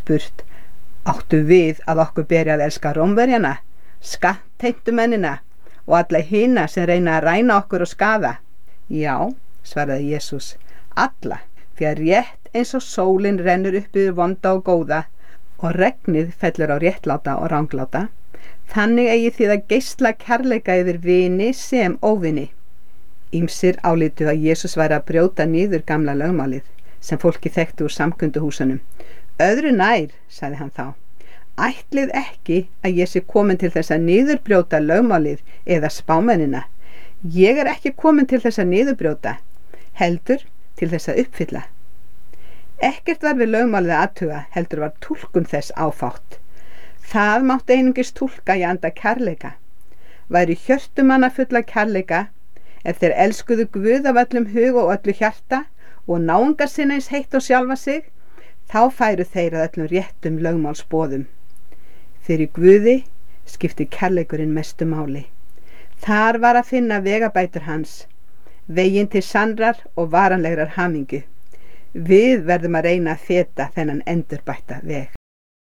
spurt: áttu við að okkur beri að elska Rómverjana, skattheimtumennina og alla hina sem reyna að ræna okkur og skaða? Já, svaraði Jesús, alla, því að rétt eins og sólin rennur upp yfir vonda og góða og regnið fellur á réttláta og rangláta, þannig eigi þið að geisla kærleika yfir vini sem óvini. Ýmsir álitu að Jesús væri að brjóta niður gamla lögmálið sem fólki þekkti úr samkunduhúsunum. Öðru nær, sagði hann þá, ætlið ekki að ég sé komin til þess að niðurbrjóta lögmálið eða spámennina. Ég er ekki komin til þess að niðurbrjóta, heldur til þess að uppfylla. Ekkert var við lögmálið að athuga, heldur var túlkun þess áfátt. Það mátti einungis túlka í anda kærleika. Væri hjörtu manna fulla kærleika, ef þeir elskuðu Guð af öllum hug og öllu hjarta og náunga sinna eins heitt og sjálfa sig, þá færu þeir að öllum réttum lögmálsboðum. Fyrir Guði skipti kærleikurinn mestu máli. Þar var að finna vegabætur hans, veginn til sannrar og varanlegrar hamingju. Við verðum að reyna að feta þennan endurbætta veg.